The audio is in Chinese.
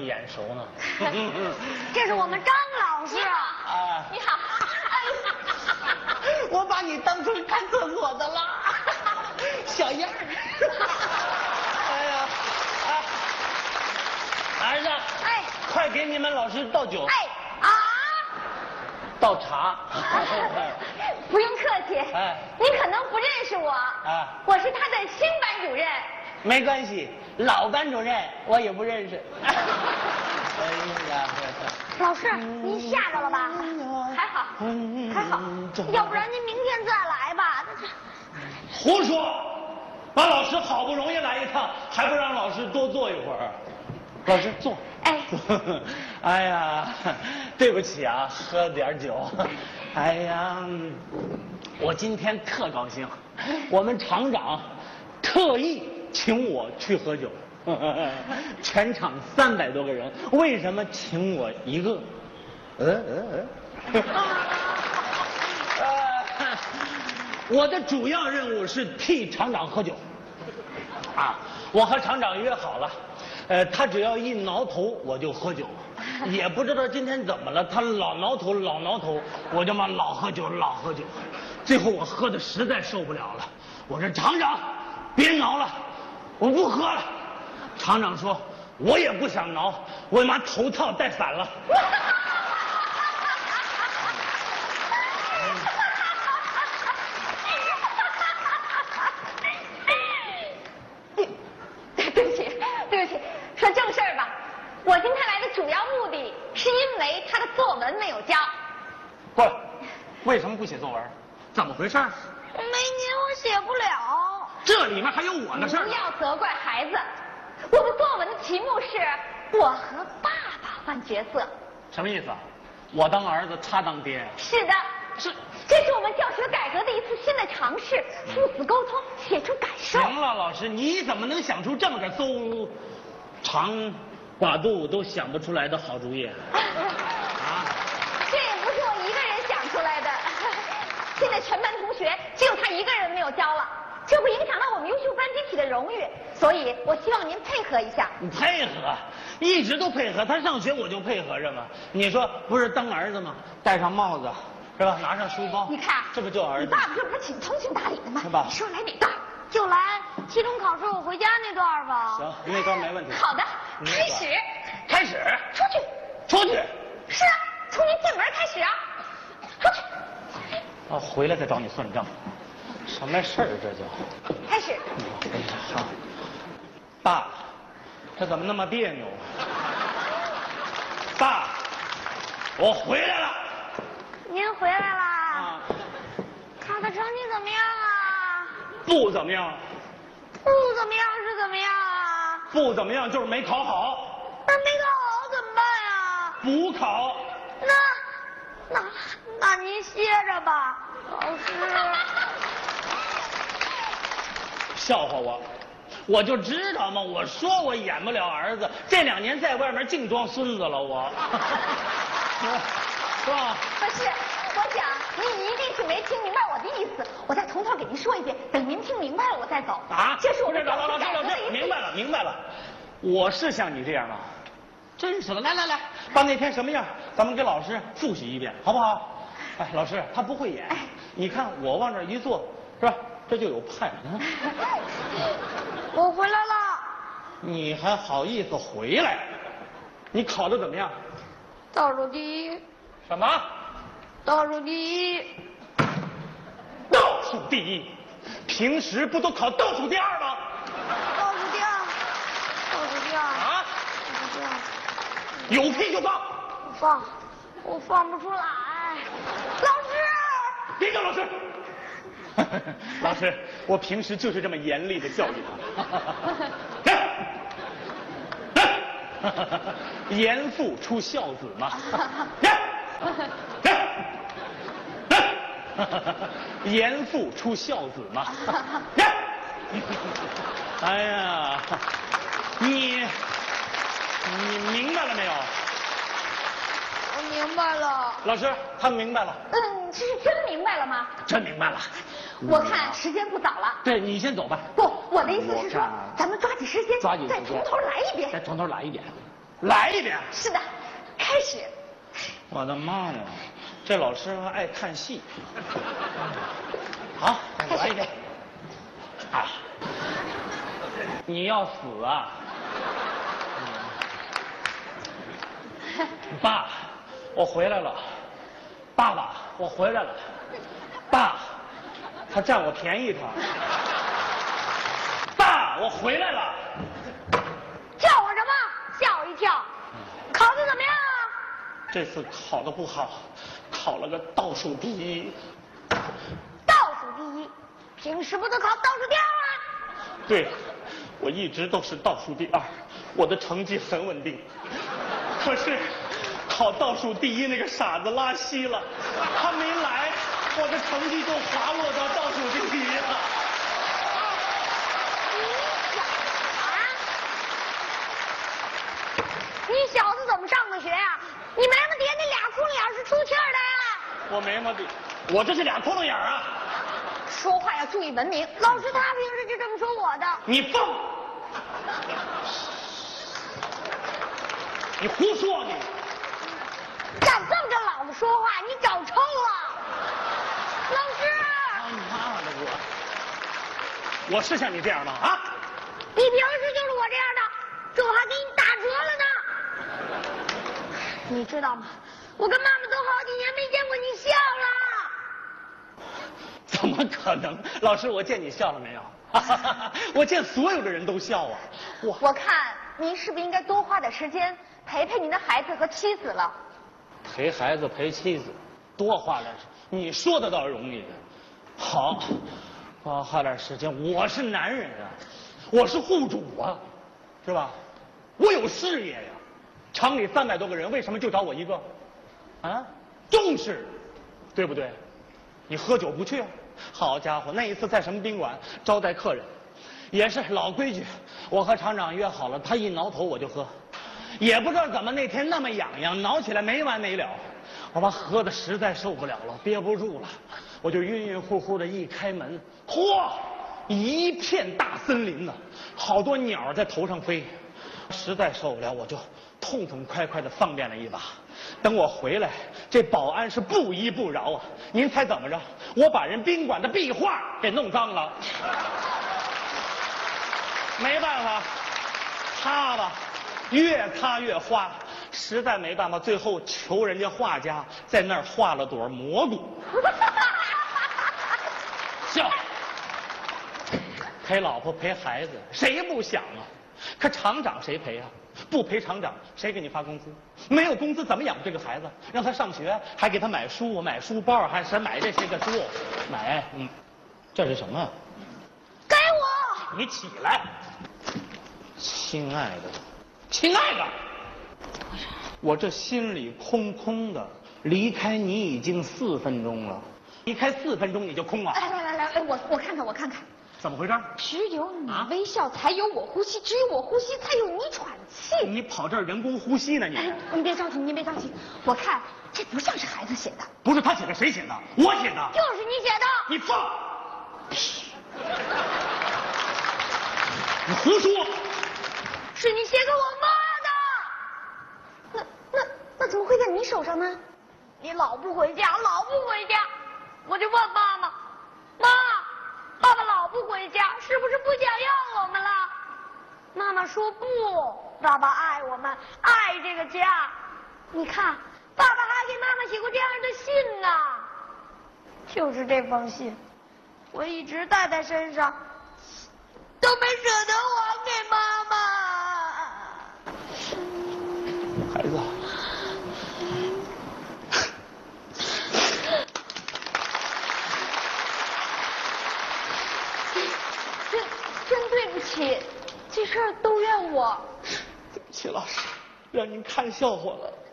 眼熟呢。 这是我们张老师啊， 你好。 我把你当成看厕所的了，小样儿。哎呀，儿子， 哎， 快给你们老师倒酒。 哎啊， 倒茶。 不用客气。 哎， 你可能不认识我。 啊， 我是他的新班主任。 没关系，老班主任我也不认识。哎呀， 老师，您吓着了吧？ 还好，还好。 要不然您明天再来吧。 胡说！把老师好不容易来一趟，还不让老师多坐一会儿？老师坐。 哎， 哎呀，对不起啊，喝点酒。哎呀，我今天特高兴，我们厂长特意请我去喝酒。全场300多个人，为什么请我一个？我的主要任务是替厂长喝酒。啊，我和厂长约好了，他只要一挠头我就喝酒，也不知道今天怎么了，他老挠头，我就嘛老喝酒。最后我喝的实在受不了了，我说厂长，别挠了，我不喝了。厂长说，我也不想挠，我把头套戴反了。 对不起，说正事儿吧。我今天来的主要目的是因为他的作文没有交。 过来，为什么不写作文？怎么回事？ 没您我写不了。 这里面还有我的事儿。 不要责怪孩子。我的作文的题目是我和爸爸换角色。 什么意思啊？我当儿子，他当爹。 是的，这是我们教学改革的一次新的尝试，父子沟通，写出感受。 行了，老师，你怎么能想出这么个馊长寡肚都想不出来的好主意啊？ 这也不是我一个人想出来的，现在全班同学只有他一个人没有交了，这会影响到我们优秀班集体的荣誉，所以我希望您配合一下。 你配合，一直都配合，他上学我就配合着嘛。你说不是当儿子吗？戴上帽子是吧？拿上书包， 你看， 这不就儿子？ 你爸爸这不是挺通情达理的吗？ 是吧？ 你说来哪段？ 就来期中考试我回家那段吧。 行，那段没问题。 好的，开始。 开始。 出去。 出去。 是啊，从你进门开始啊。出去。 啊，回来再找你算账。什么事儿这就？ 开始。 好。爸，这怎么那么别扭？爸，我回来了。 您回来啦？ 啊， 考的成绩怎么样啊？ 不怎么样。 不怎么样是怎么样啊？ 不怎么样就是没考好。 那没考好怎么办呀？ 补考。 那您歇着吧，老师。 笑话我，我就知道嘛，我说我演不了儿子，这2年在外面净装孙子了我。是吧？ 不是，我想您一定是没听明白我的意思，我再从头给您说一遍，等您听明白了我再走。 啊， 这是我们老教学改革的一次。 明白了，我是像你这样吗？真是的，来，把那天什么样，咱们给老师复习一遍，好不好？哎，老师他不会演，你看我往这一坐，是吧？这就有派。 我回来了。 你还好意思回来？你考得怎么样？ 倒数第一。 什么？ 倒数第一。 倒数第一？平时不都考倒数第2吗？ 倒数第2。倒数第2。 啊？ 倒数第2。 有屁就放！ 我放不出来。老师！ 别叫老师！老师，我平时就是这么严厉的教育他。严父出孝子嘛。严父出孝子嘛。哎呀，你明白了没有？ 我明白了。 老师，他明白了。 这是真明白了吗？ 真明白了。 我看时间不早了。 对，你先走吧。 不，我的意思是说，咱们抓紧时间， 抓紧时间再从头来一遍。 再从头来一遍。 来一遍。 是的，开始。 我的妈呀，这老师还爱看戏。好，再来一遍。啊，你要死啊！爸，我回来了。爸爸，我回来了。爸，他占我便宜他。爸，我回来了。 叫我什么？吓我一跳。考得怎么样啊？ 这次考得不好，考了个倒数第一。 倒数第一，平时不都考倒数第二吗？ 对，我一直都是倒数第二，我的成绩很稳定。可是，考倒数第一那个傻子拉稀了，他没来，我的成绩就滑落到倒数第一了。 你小子怎么上的学呀？你眉毛底下那俩窟窿眼是出气儿的呀？ 我眉毛底，我这是俩窟窿眼啊！ 说话要注意文明。老师他平时就这么说我的。 你放！你胡说你！ 敢这么跟老子说话，你找抽了！老师， 他妈的我是像你这样吗？啊！ 你平时就是我这样的，这我还给你打折了呢。你知道吗？我跟妈妈都好几年没见过你笑了。 怎么可能？老师，我见你笑了没有？我见所有的人都笑啊！ 我看您是不是应该多花点时间陪陪您的孩子和妻子了？ 陪孩子陪妻子，多花点时间，你说的倒容易。好，多花点时间。我是男人啊，我是户主啊，是吧？我有事业呀。厂里300多个人，为什么就找我一个？啊，重视，对不对？你喝酒不去啊？好家伙，那一次在什么宾馆招待客人，也是老规矩，我和厂长约好了，他一挠头我就喝，也不知道怎么那天那么痒痒，挠起来没完没了，我把喝的实在受不了了，憋不住了，我就晕晕乎乎的一开门，嚯，一片大森林呢，好多鸟在头上飞，实在受不了，我就痛痛快快的放便了一把。等我回来，这保安是不依不饶啊！您猜怎么着？我把人宾馆的壁画给弄脏了。没办法，擦吧，越擦越花，实在没办法，最后求人家画家在那儿画了朵蘑菇。笑，陪老婆陪孩子，谁不想啊？可厂长谁陪啊？不陪厂长，谁给你发工资？没有工资怎么养这个孩子？让他上学，还给他买书、买书包，还是买这些个书，买，这是什么？ 给我！ 你起来，亲爱的，亲爱的，我这心里空空的，离开你已经4分钟了，离开4分钟你就空了？ 来，我看看，我看看。 怎么回事？ 只有你微笑，才有我呼吸；只有我呼吸，才有你喘气。 你跑这儿人工呼吸呢？你您别着急，您别着急。我看这不像是孩子写的。 不是他写的，谁写的？我写的。 就是你写的。 你放屁！你胡说！ 是你写给我妈的。那怎么会在你手上呢？ 你老不回家，老不回家，我就问妈妈，妈。爸爸老不回家，是不是不想要我们了？妈妈说不，爸爸爱我们，爱这个家。你看，爸爸还给妈妈写过这样的信呢。就是这封信，我一直带在身上，都没舍得还给妈妈。 孩子。 真对不起，这事儿都怨我。 对不起，老师，让您看笑话了。